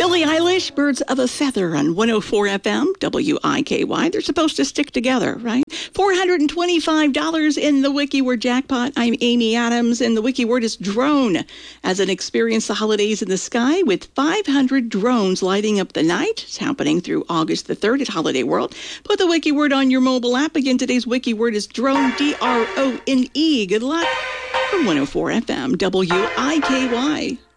Billie Eilish, Birds of a Feather on 104 FM, WIKY. They're supposed to stick together, right? $425 in the WikiWord jackpot. I'm Amy Adams, and the WikiWord is drone. As an experience the holidays in the sky with 500 drones lighting up the night. It's happening through August the 3rd at Holiday World. Put the WikiWord on your mobile app. Again, today's WikiWord is drone, DRONE. Good luck from 104 FM, WIKY.